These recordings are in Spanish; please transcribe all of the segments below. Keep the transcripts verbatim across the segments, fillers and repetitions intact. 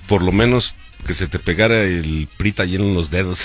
por lo menos que se te pegara el prita ahí en los dedos.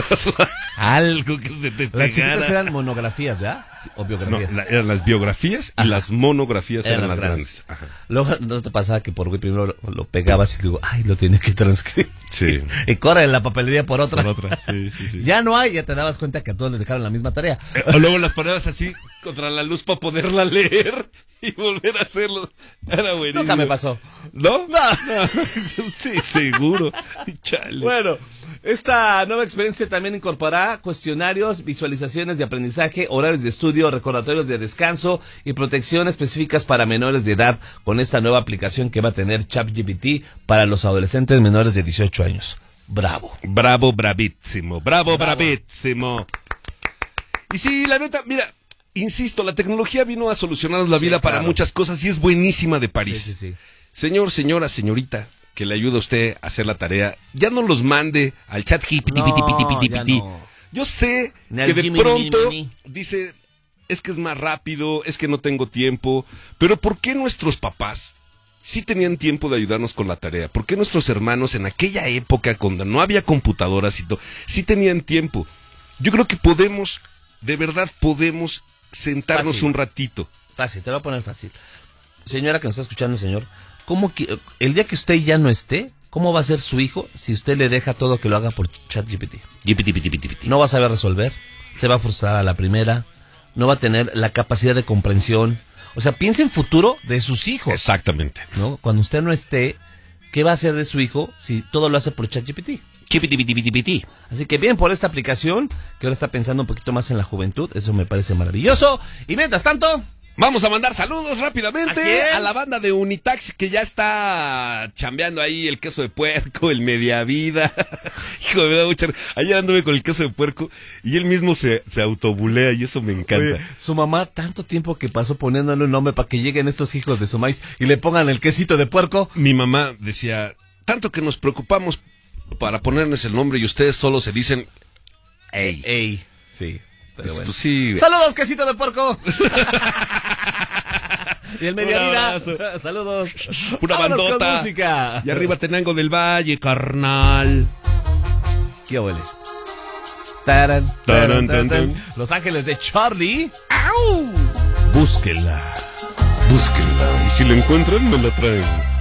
Algo que se te pegara. Las chiquitas eran monografías, ¿verdad? O biografías. No, la, eran las biografías. Ajá. Y las monografías eran, eran las grandes. grandes. Ajá. Luego no te pasaba que por güey primero lo, lo pegabas y luego, ay, lo tiene que transcribir. Sí. Y corre en la papelería por otra. Por otra, sí, sí, sí. Ya no hay, ya te dabas cuenta que a todos les dejaron la misma tarea. Eh, o luego las ponías así contra la luz para poderla leer y volver a hacerlo. Era buenísimo. Nunca me pasó. ¿No? No. no. Sí, seguro. Chale. Bueno, esta nueva experiencia también incorporará cuestionarios, visualizaciones de aprendizaje, horarios de estudio, recordatorios de descanso y protección específicas para menores de edad con esta nueva aplicación que va a tener ChatGPT para los adolescentes menores de dieciocho años. Bravo. Bravo, bravísimo. Bravo, Bravo. bravísimo. Y sí, la neta, mira, insisto, la tecnología vino a solucionarnos la vida sí, para claro. muchas cosas y es buenísima de París. Sí, sí, sí. Señor, señora, señorita, que le ayuda a usted a hacer la tarea, ya no los mande al chat G P T. No, no. Yo sé que de pronto dice, es que es más rápido, es que no tengo tiempo, pero ¿por qué nuestros papás sí tenían tiempo de ayudarnos con la tarea? ¿Por qué nuestros hermanos en aquella época, cuando no había computadoras y todo, sí tenían tiempo? Yo creo que podemos, de verdad podemos sentarnos fácil. un ratito. Fácil, te lo voy a poner fácil. Señora que nos está escuchando, señor, ¿cómo que el día que usted ya no esté, cómo va a ser su hijo si usted le deja todo que lo haga por ChatGPT? No va a saber resolver, se va a frustrar a la primera, no va a tener la capacidad de comprensión. O sea, piensa en futuro de sus hijos. Exactamente. ¿No? Cuando usted no esté, ¿qué va a hacer de su hijo si todo lo hace por ChatGPT? Así que bien por esta aplicación que ahora está pensando un poquito más en la juventud, eso me parece maravilloso. Y mientras tanto, vamos a mandar saludos rápidamente ¿A, ¿A la banda de Unitaxi que ya está chambeando ahí el queso de puerco, el media vida. Hijo, me da mucha... Ayer anduve con el queso de puerco y él mismo se, se autobulea y eso me encanta. Oye, su mamá tanto tiempo que pasó poniéndole un nombre para que lleguen estos hijos de su maíz y le pongan el quesito de puerco. Mi mamá decía, tanto que nos preocupamos para ponerles el nombre y ustedes solo se dicen ey. Ey, sí. Pero pues, bueno. pues sí. ¡Saludos, quesito de puerco! Y el media vida. Saludos. Una Vámonos bandota. Con música. Y arriba Tenango del Valle, carnal. ¿Qué huele? Taran, taran, taran, taran. Los Ángeles de Charlie. ¡Au! Búsquenla. Búsquenla. Y si la encuentran, me la traen.